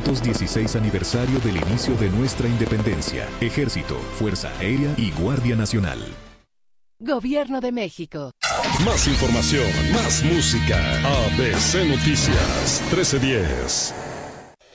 216 aniversario del inicio de nuestra independencia. Ejército, Fuerza Aérea y Guardia Nacional. Gobierno de México. Más información, más música. ABC Noticias 1310.